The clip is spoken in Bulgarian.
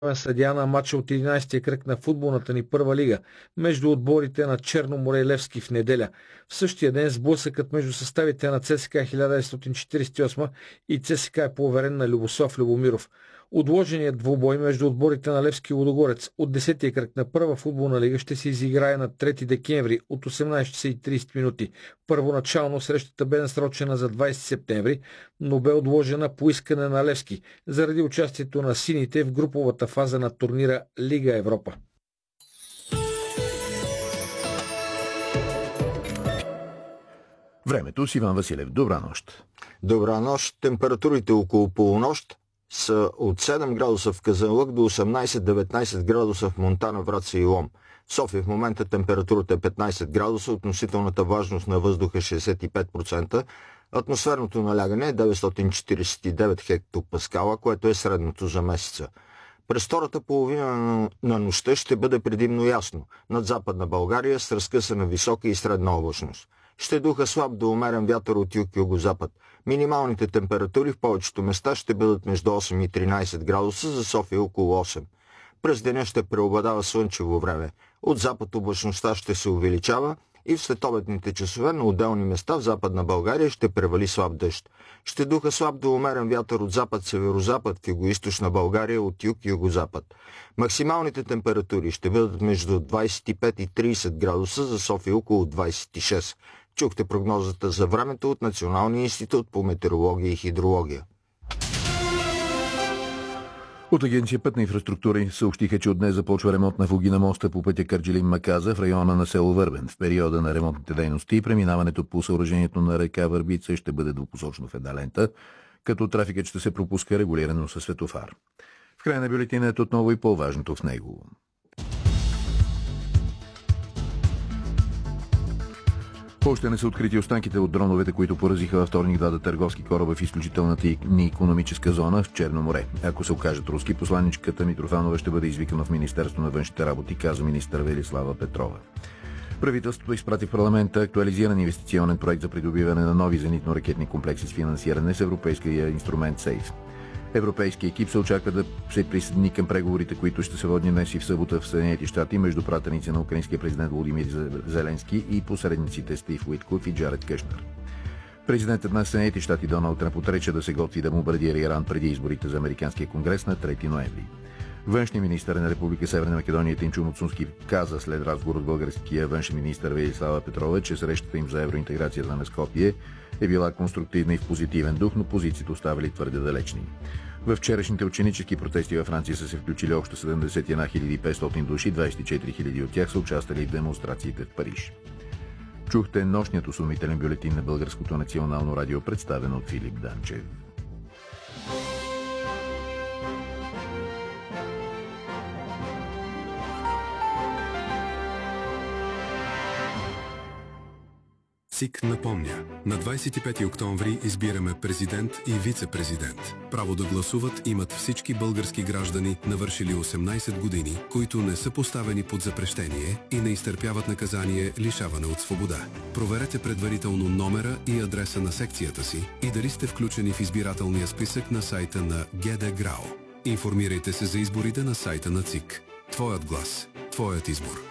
съдия на матча от 11-я кръг на футболната ни първа лига между отборите на Черно море и Левски в неделя. В същия ден сблъсъкът между съставите на ЦСКА 1948 и ЦСКА е поверен на Любослав Любомиров. Отложеният двубой между отборите на Левски и Лудогорец от 10-я кръг на първа футболна лига ще се изиграе на 3 декември от 18:30 минути. Първоначално срещата бе насрочена за 20 септември, но бе отложена по искане на Левски заради участието на сините в груповата фаза на турнира Лига Европа. Времето с Иван Василев. Добра нощ. Добра нощ. Температурите около полунощ са от 7 градуса в Казанлък до 18-19 градуса в Монтана, Враца и Лом. В София в момента температурата е 15 градуса, относителната влажност на въздуха е 65%, атмосферното налягане е 949 хектопаскала, което е средното за месеца. През втората половина на нощта ще бъде предимно ясно над Западна България с разкъсана висока и средна облачност. Ще духа слаб до умерен вятър от юг-югозапад. Минималните температури в повечето места ще бъдат между 8 и 13 градуса, за София около 8. През деня ще преобладава слънчево време. От запад облачността ще се увеличава и в следобедните часове на отделни места в Западна България ще превали слаб дъжд. Ще духа слаб до умерен вятър от запад-северозапад в югоизточна България от юг-югозапад. Максималните температури ще бъдат между 25 и 30 градуса, за София около 26. Чухте прогнозата за времето от Националния институт по метеорология и хидрология. От Агенция Пътна инфраструктура съобщиха, че от днес започва ремонт на фуги на моста по пътя Кърджалин-Маказа в района на село Върбен. В периода на ремонтните дейности и преминаването по съоръжението на река Върбица ще бъде двупосочно в една лента, като трафикът ще се пропуска регулирано със светофар. В края на бюлетината отново и по-важното в него. Още не са открити останките от дроновете, които поразиха във вторник двата търговски кораба в изключителната ни икономическа зона в Черно море. Ако се окажат руски, посланичката Митрофанова ще бъде извикана в Министерство на външните работи, каза министър Велислава Петрова. Правителството изпрати в парламента актуализиран инвестиционен проект за придобиване на нови зенитно-ракетни комплекси с финансиране с европейския инструмент СЕЙФ. Европейския екип се очаква да се присъедини към преговорите, които ще се водят днес и в събота в Съединените щати между пратеници на украинския президент Володимир Зеленски и посредниците Стив Уитков и Джаред Кушнер. Президентът на Съединените щати Доналд Тръмп отрече да се готви да бомбардира Иран преди изборите за Американския конгрес на 3 ноември. Външният министър на Република Северна Македония Тимчо Муцунски каза след разговор с българския външен министър Велислава Петрова, че срещата им за евроинтеграцията на Скопие е била конструктивна и в позитивен дух, но позициите оставали твърде далечни. В вчерашните ученически протести във Франция са се включили общо 71 500 души, 24 000 от тях са участвали в демонстрациите в Париж. Чухте нощният осведомителен бюлетин на Българското национално радио, представен от Филип Данчев. ЦИК напомня, на 25 октомври избираме президент и вице-президент. Право да гласуват имат всички български граждани, навършили 18 години, които не са поставени под запрещение и не изтърпяват наказание лишаване от свобода. Проверете предварително номера и адреса на секцията си и дали сте включени в избирателния списък на сайта на ГД ГРАО. Информирайте се за изборите на сайта на ЦИК. Твоят глас, твоят избор.